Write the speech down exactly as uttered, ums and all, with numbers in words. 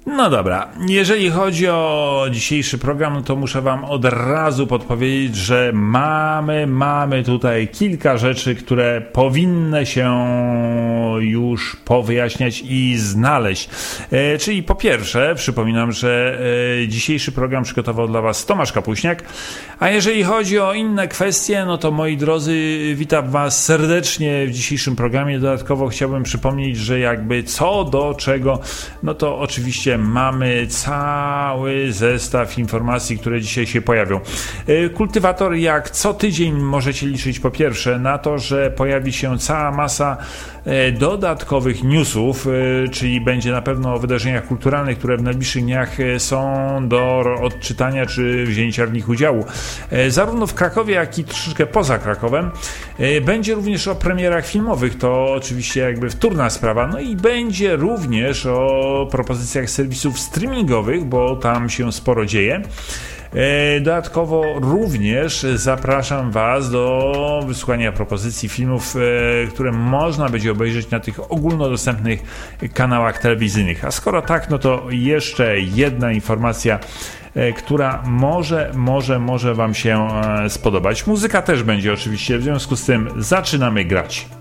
No dobra, jeżeli chodzi o dzisiejszy program, no to muszę wam od razu podpowiedzieć, że mamy, mamy tutaj kilka rzeczy, które powinny się już powyjaśniać i znaleźć. E, czyli po pierwsze, przypominam, że e, dzisiejszy program przygotował dla was Tomasz Kapuśniak, a jeżeli chodzi o inne kwestie, no to moi drodzy, witam was serdecznie w dzisiejszym programie. Dodatkowo chciałbym przypomnieć, że jakby co do czego, no to oczywiście mamy cały zestaw informacji, które dzisiaj się pojawią. Kultywator, jak co tydzień możecie liczyć po pierwsze na to, że pojawi się cała masa dodatkowych newsów, czyli będzie na pewno o wydarzeniach kulturalnych, które w najbliższych dniach są do odczytania czy wzięcia w nich udziału. Zarówno w Krakowie, jak i troszeczkę poza Krakowem. Będzie również o premierach filmowych, to oczywiście jakby wtórna sprawa. No i będzie również o propozycjach serwisów streamingowych, bo tam się sporo dzieje. Dodatkowo również zapraszam was do wysłuchania propozycji filmów, które można będzie obejrzeć na tych ogólnodostępnych kanałach telewizyjnych. A skoro tak, no to jeszcze jedna informacja, która może, może, może wam się spodobać. Muzyka też będzie oczywiście, w związku z tym zaczynamy grać.